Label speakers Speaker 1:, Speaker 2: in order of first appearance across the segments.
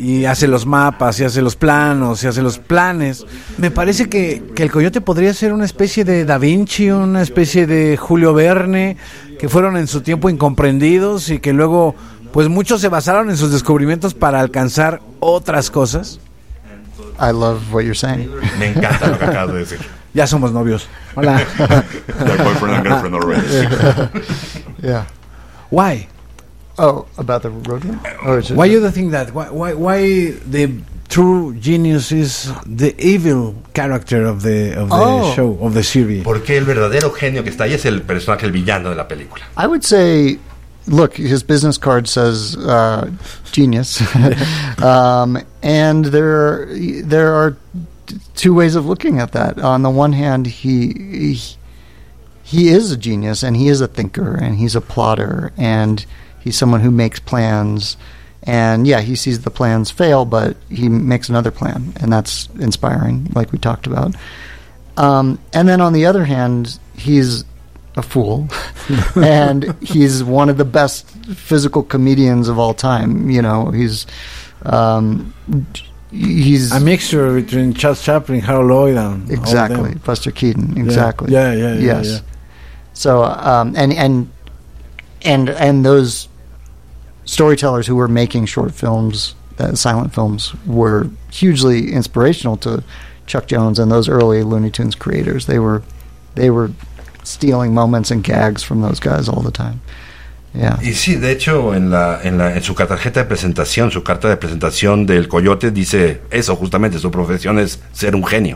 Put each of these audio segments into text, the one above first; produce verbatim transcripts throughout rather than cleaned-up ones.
Speaker 1: y hace los mapas, y hace los planos, y hace los planes. Me parece que, que el Coyote podría ser una especie de Da Vinci, una especie de Julio Verne, que fueron en su tiempo incomprendidos y que luego, pues muchos se basaron en sus descubrimientos para alcanzar otras cosas.
Speaker 2: I love what you're saying.
Speaker 3: Me encanta lo que acabas de decir.
Speaker 1: Ya somos novios. Hola.
Speaker 3: They're boyfriend and girlfriend already.
Speaker 2: Yeah.
Speaker 1: Why?
Speaker 2: Oh, about the roadrunner? Or is it
Speaker 1: Why you think that? Why, why, why the true genius is the evil character of the of the
Speaker 2: Oh.
Speaker 1: show, of the series?
Speaker 3: Porque el verdadero genio que está ahí es el personaje, el villano de la película.
Speaker 2: I would say, look, his business card says uh, genius, um, and there there are two ways of looking at that. On the one hand, he, he he is a genius, and he is a thinker, and he's a plotter, and he's someone who makes plans. And yeah, he sees the plans fail, but he makes another plan, and that's inspiring, like we talked about. Um, and then on the other hand, he's a fool, and he's one of the best physical comedians of all time. You know, he's um, he's
Speaker 1: A mixture between Charles Chaplin, Harold Lloyd, and all of
Speaker 2: exactly
Speaker 1: them.
Speaker 2: Buster Keaton. Exactly.
Speaker 1: Yeah, yeah, yeah.
Speaker 2: Yes.
Speaker 1: yeah.
Speaker 2: So um, and and and and those storytellers who were making short films, uh, silent films, were hugely inspirational to Chuck Jones and those early Looney Tunes creators. They were they were stealing moments and gags from those guys all the time. Yeah.
Speaker 3: Y sí, de hecho, en la, en la en su tarjeta de presentación, su carta de presentación del Coyote dice eso, justamente, su profesión es ser un genio.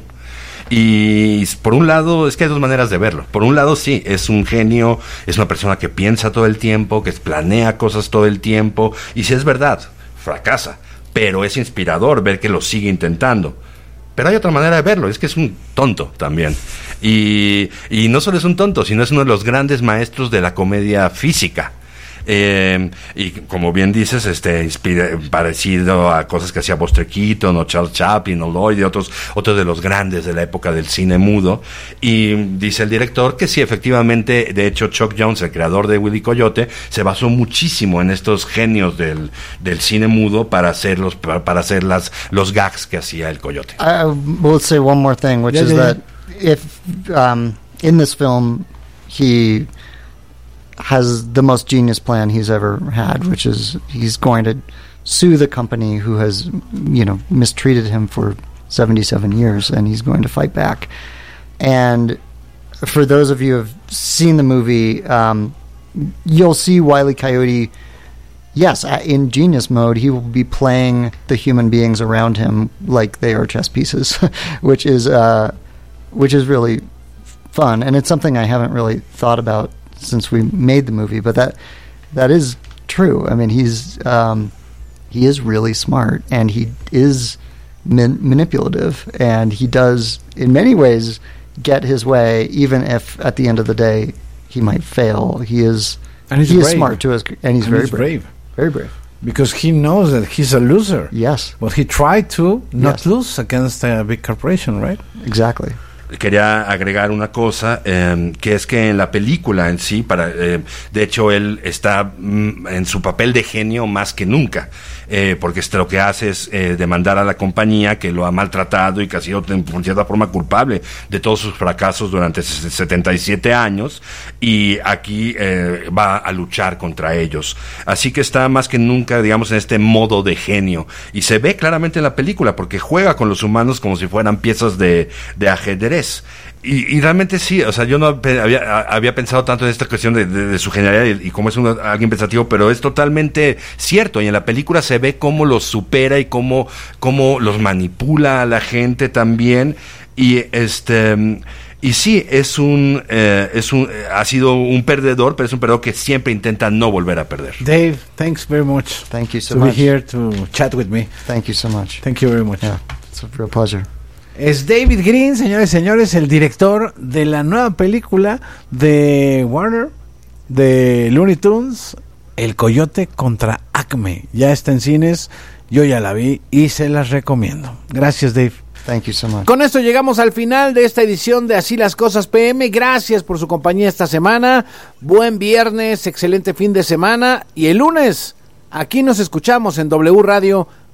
Speaker 3: Y por un lado, es que hay dos maneras de verlo. Por un lado, sí, es un genio, es una persona que piensa todo el tiempo, que planea cosas todo el tiempo, y si es verdad, fracasa, pero es inspirador ver que lo sigue intentando. Pero hay otra manera de verlo, es que es un tonto también. Y, y no solo es un tonto, sino es uno de los grandes maestros de la comedia física. Eh, y como bien dices, este inspira, parecido a cosas que hacía Buster Keaton o Charles Chaplin o Lloyd y otros, otros de los grandes de la época del cine mudo. Y dice el director que sí, efectivamente, de hecho Chuck Jones, el creador de Willy Coyote, se basó muchísimo en estos genios del, del cine mudo para hacer los, para, para hacer las, los gags que hacía el Coyote.
Speaker 2: I will say one more thing, which
Speaker 1: Yeah,
Speaker 2: is
Speaker 1: yeah,
Speaker 2: that if um, in this film he has the most genius plan he's ever had, which is he's going to sue the company who has, you know, mistreated him for seventy-seven years, and he's going to fight back. And for those of you who have seen the movie, um, you'll see Wile E. Coyote, yes, in genius mode, he will be playing the human beings around him like they are chess pieces, which is uh, which is really fun, and it's something I haven't really thought about since we made the movie, but that that is true. I mean, he's um, he is really smart, and he is man- manipulative, and he does, in many ways, get his way, even if at the end of the day he might fail. He is
Speaker 1: And he's
Speaker 2: he is
Speaker 1: brave.
Speaker 2: smart too, and he's
Speaker 1: And
Speaker 2: very
Speaker 1: he's
Speaker 2: brave.
Speaker 1: brave.
Speaker 2: Very brave.
Speaker 1: Because he knows that he's a loser.
Speaker 2: Yes,
Speaker 1: But he tried to not
Speaker 2: Yes.
Speaker 1: lose against a big corporation, right?
Speaker 2: exactly.
Speaker 3: Quería agregar una cosa, eh, que es que en la película en sí, para, eh, de hecho él está mm, en su papel de genio más que nunca, eh, porque este, lo que hace es eh, demandar a la compañía que lo ha maltratado y que ha sido en cierta forma culpable de todos sus fracasos durante setenta y siete años, y aquí eh, va a luchar contra ellos. Así que está más que nunca, digamos, en este modo de genio, y se ve claramente en la película porque juega con los humanos como si fueran piezas de, de ajedrez. Y, y realmente sí, o sea, yo no había, había pensado tanto en esta cuestión de, de, de su genialidad y, y cómo es un, alguien pensativo, pero es totalmente cierto, y en la película se ve cómo los supera y cómo, cómo los manipula a la gente también, y este... Y sí, es un, eh, es un, eh, ha sido un perdedor, pero es un perdedor que siempre intenta no volver a perder.
Speaker 1: Dave, thanks very much.
Speaker 2: Thank you so
Speaker 1: to
Speaker 2: much.
Speaker 1: be here to chat with me.
Speaker 2: Thank you so much.
Speaker 1: Thank you very much.
Speaker 2: Yeah, it's a real pleasure.
Speaker 1: Es David Green, señores y señores, el director de la nueva película de Warner, de Looney Tunes, El Coyote contra Acme. Ya está en cines, yo ya la vi y se las recomiendo. Gracias, Dave.
Speaker 2: Thank you so much.
Speaker 1: Con esto llegamos al final de esta edición de Así las Cosas P M. Gracias por su compañía esta semana. Buen viernes, excelente fin de semana. Y el lunes, aquí nos escuchamos en W Radio